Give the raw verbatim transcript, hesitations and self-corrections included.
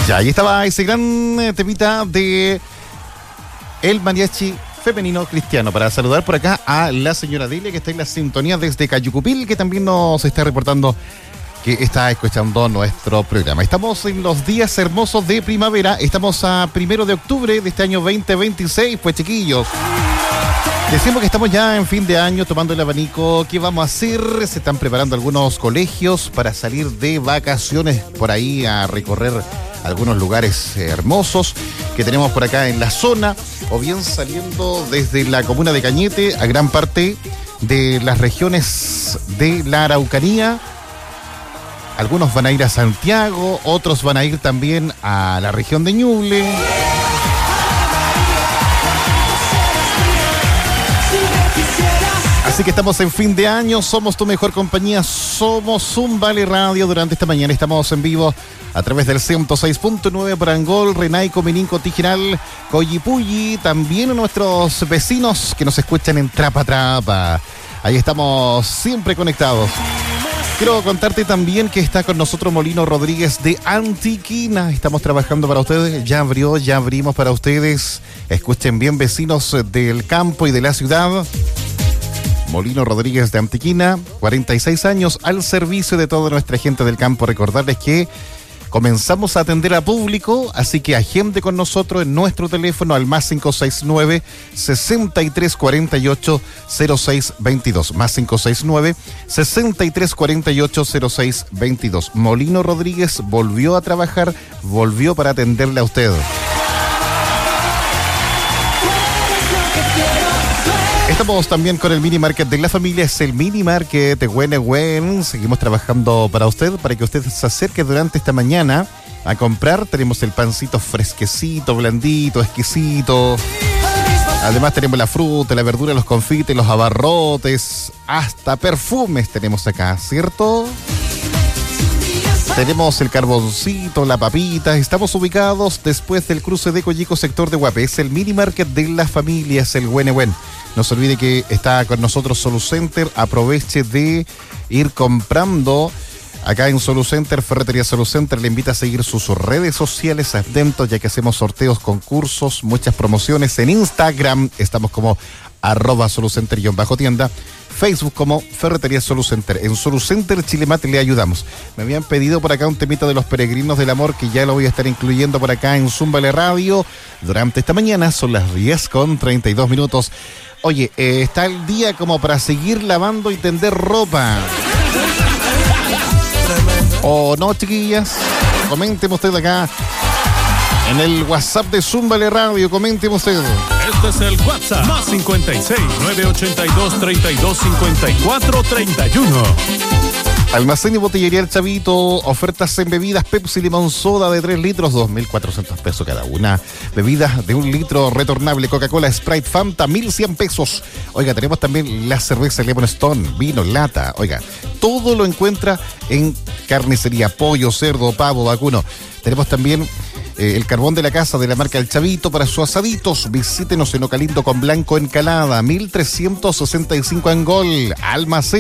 Ya, ahí estaba ese gran temita de el mariachi femenino cristiano. Para saludar por acá a la señora Delia, que está en la sintonía desde Cayucupil, que también nos está reportando que está escuchando nuestro programa. Estamos en los días hermosos de primavera. Estamos a primero de octubre de este año veinte veintiséis. Pues, chiquillos, decimos que estamos ya en fin de año tomando el abanico. ¿Qué vamos a hacer? Se están preparando algunos colegios para salir de vacaciones por ahí a recorrer algunos lugares hermosos que tenemos por acá en la zona, o bien saliendo desde la comuna de Cañete a gran parte de las regiones de la Araucanía. Algunos van a ir a Santiago, otros van a ir también a la región de Ñuble. Así que estamos en fin de año, somos tu mejor compañía, somos Zumbale Radio. Durante esta mañana estamos en vivo a través del ciento seis punto nueve para Angol, Renaico, Mininco, Tijiral, Coyipulli, también a nuestros vecinos que nos escuchan en Trapa Trapa. Ahí estamos siempre conectados. Quiero contarte también que está con nosotros Molino Rodríguez de Antiquina. Estamos trabajando para ustedes, ya abrió, ya abrimos para ustedes. Escuchen bien, vecinos del campo y de la ciudad. Molino Rodríguez de Antiquina, cuarenta y seis años al servicio de toda nuestra gente del campo. Recordarles que comenzamos a atender a público, así que agende con nosotros en nuestro teléfono al más cinco seis nueve, sesenta y tres cuarenta y ocho, cero seis veintidós. Más cinco seis nueve, sesenta y tres cuarenta y ocho, cero seis veintidós. Molino Rodríguez volvió a trabajar, volvió para atenderle a usted. Estamos también con el mini market de la familia, es el mini market de Huenehuen. Seguimos trabajando para usted, para que usted se acerque durante esta mañana a comprar. Tenemos el pancito fresquecito, blandito, exquisito. Además tenemos la fruta, la verdura, los confites, los abarrotes, hasta perfumes tenemos acá, ¿cierto? Tenemos el carboncito, la papita. Estamos ubicados después del cruce de Coyico, sector de Guape. Es el mini market de la familia, es el Huenehuen. No se olvide que está con nosotros Solucenter. Aproveche de ir comprando acá en Solucenter, Ferretería Solucenter. Le invita a seguir sus redes sociales atentos, ya que hacemos sorteos, concursos, muchas promociones. En Instagram estamos como arroba Solucenter-tienda. Facebook como Ferretería Solucenter. En Solucenter Chilemate le ayudamos. Me habían pedido por acá un temita de los peregrinos del amor, que ya lo voy a estar incluyendo por acá en Zumbale Radio durante esta mañana. Son las diez con treinta y dos minutos. Oye, eh, está el día como para seguir lavando y tender ropa. ¿O no, chiquillas? Coménteme usted acá en el WhatsApp de Zumbale Radio. Coménteme usted. Este es el WhatsApp. Más cincuenta y seis, novecientos ochenta y dos, treinta y dos, cincuenta y cuatro, treinta y uno. Almacén y botillería El Chavito, ofertas en bebidas Pepsi Limón Soda de tres litros, dos mil cuatrocientos pesos cada una. Bebidas de un litro retornable, Coca-Cola, Sprite, Fanta, mil cien pesos. Oiga, tenemos también la cerveza Lemon Stone, vino, lata. Oiga, todo lo encuentra en carnicería, pollo, cerdo, pavo, vacuno. Tenemos también eh, el carbón de la casa de la marca El Chavito para sus asaditos. Visítenos en Ocalindo con Blanco Encalada, mil trescientos sesenta y cinco Angol. Almacén